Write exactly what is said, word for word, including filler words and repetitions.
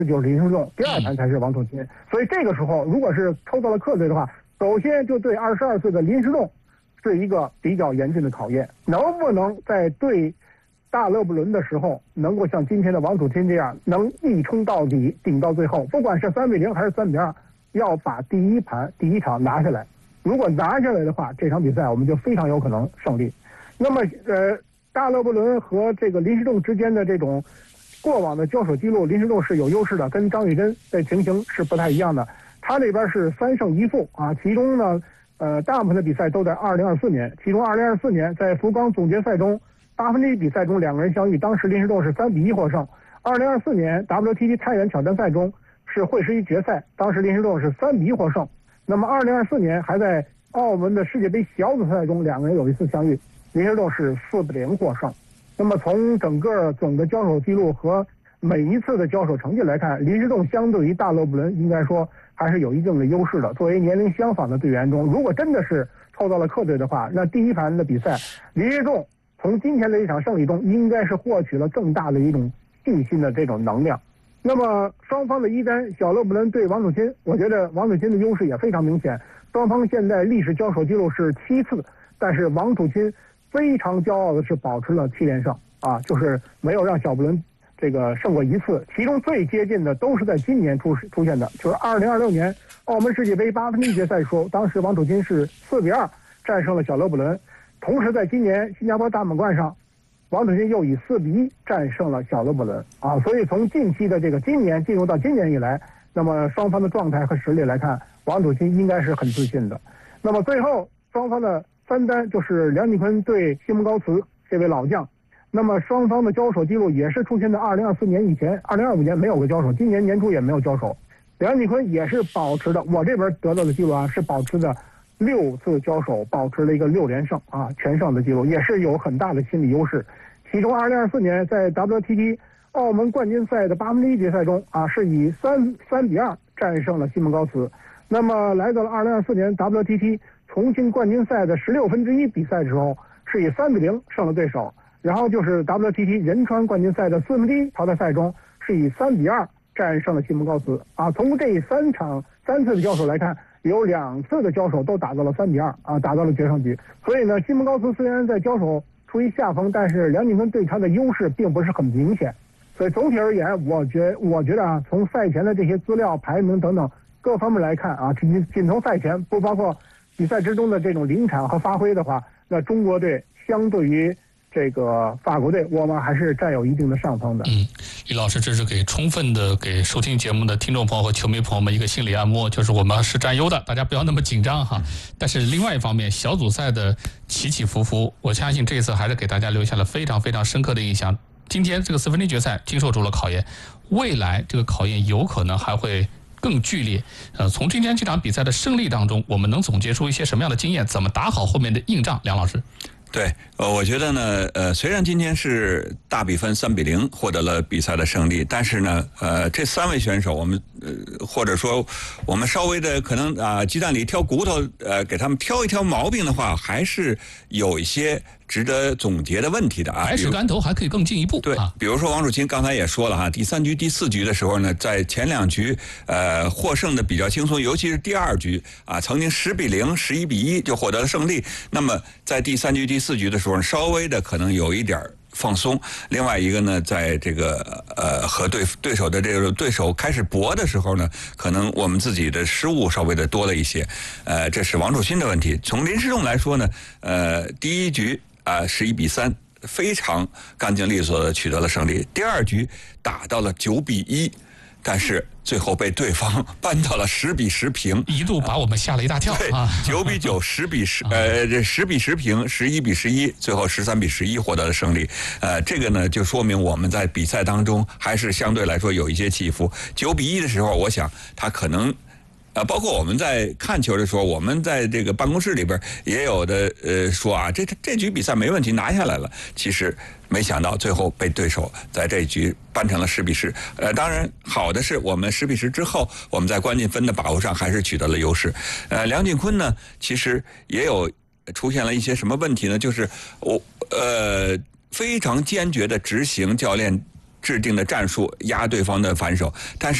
就是林书栋，第二盘才是王楚钦。所以这个时候，如果是抽到了客队的话，首先就对二十二岁的林书栋是一个比较严峻的考验，能不能在对大勒布伦的时候，能够像今天的王楚钦这样，能一冲到底，顶到最后，不管是三比零还是三比二，要把第一盘第一场拿下来。如果拿下来的话，这场比赛我们就非常有可能胜利。那么，呃，大勒布伦和这个林书栋之间的这种过往的交手记录，林书栋是有优势的，跟张玉珍的情形是不太一样的。他这边是三胜一负啊，其中呢，呃，大部分的比赛都在二零二四年，其中二零二四年在福冈总决赛中八分之一比赛中两个人相遇，当时林书栋是三比一获胜。二零二四年 W T T 太原挑战赛中是会师一决赛，当时林书栋是三比一获胜。那么二零二四年还在澳门的世界杯小组赛中，两个人有一次相遇，林书栋是四比零获胜。那么从整个总的交手记录和每一次的交手成绩来看，林书栋相对于大勒布伦应该说还是有一定的优势的。作为年龄相仿的队员中，如果真的是抽到了客队的话，那第一盘的比赛，林书栋从今天的一场胜利中，应该是获取了更大的一种信心的这种能量。那么双方的一单，小勒布伦对王楚钦，我觉得王楚钦的优势也非常明显。双方现在历史交手记录是七次，但是王楚钦非常骄傲的是保持了七连胜啊，就是没有让小布伦这个胜过一次。其中最接近的都是在今年出出现的，就是二零二六年澳门世界杯八分之一决赛说，当时王楚钦是四比二战胜了小勒布伦。同时在今年新加坡大满贯上，王楚钦又以四比一战胜了小勒布伦啊，所以从近期的这个今年进入到今年以来，那么双方的状态和实力来看，王楚钦应该是很自信的。那么最后双方的三单就是梁锦坤对西蒙高茨这位老将，那么双方的交手记录也是出现在二零二四年以前，二零二五年没有过交手，今年年初也没有交手。梁锦坤也是保持的，我这边得到的记录啊是保持的六次交手，保持了一个六连胜啊全胜的记录，也是有很大的心理优势。其中二零二四年在 W T T 澳门冠军赛的八分之一决赛中啊，是以三三比二战胜了西蒙高茨。那么来到了二零二四年 W T T 重庆冠军赛的十六分之一比赛之后，是以三比零胜了对手。然后就是 W T T 仁川冠军赛的四分之一淘汰赛中，是以三比二战胜了西蒙高茨啊。从这三场三次的交手来看，有两次的交手都打到了三比二啊，打到了决胜局。所以呢，西蒙高茨虽然在交手处于下风，但是梁锦坤对他的优势并不是很明显。所以总体而言，我觉我觉得啊，从赛前的这些资料排名等等各方面来看啊，仅仅从赛前不包括比赛之中的这种临场和发挥的话，那中国队相对于这个法国队，我们还是占有一定的上风的。 嗯，李老师，这是给充分的给收听节目的听众朋友和球迷朋友们一个心理按摩，就是我们是占优的，大家不要那么紧张哈。但是另外一方面，小组赛的起起伏伏，我相信这一次还是给大家留下了非常非常深刻的印象。今天这个四分之一决赛经受住了考验，未来这个考验有可能还会更剧烈。呃，从今天这场比赛的胜利当中，我们能总结出一些什么样的经验？怎么打好后面的硬仗？梁老师。 对，呃，我觉得呢，呃，虽然今天是大比分三比零获得了比赛的胜利，但是呢，呃，这三位选手，我们呃，或者说我们稍微的可能啊、呃，鸡蛋里挑骨头，呃，给他们挑一挑毛病的话，还是有一些值得总结的问题的啊。 百尺竿头还可以更进一步。 对，比如说王楚钦刚才也说了哈，第三局、第四局的时候呢，在前两局呃获胜的比较轻松，尤其是第二局啊，曾经十比零、十一比一就获得了胜利。那么在第三局、第四局的时候，稍微的可能有一点放松。另外一个呢，在这个呃和对对手的这个对手开始搏的时候呢，可能我们自己的失误稍微的多了一些。呃，这是王楚钦的问题。从林诗栋来说呢，呃，第一局啊十一比三。非常干净利索的取得了胜利。第二局打到了九比一，但是最后被对方扳到了十比十平， 一度把我们吓了一大跳啊！ 九比九，十比十，呃，这十比十平，十一比十一，最后十三比十一获得了胜利。呃，这个呢，就说明我们在比赛当中还是相对来说有一些起伏。九比一的时候，我想他可能。呃，包括我们在看球的时候，我们在这个办公室里边也有的呃说啊，这这局比赛没问题，拿下来了。其实没想到最后被对手在这一局扳成了十比十。呃，当然好的是我们十比十之后，我们在关键分的把握上还是取得了优势。呃，梁锦坤呢，其实也有出现了一些什么问题呢？就是我呃非常坚决的执行教练制定的战术压对方的反手，但是。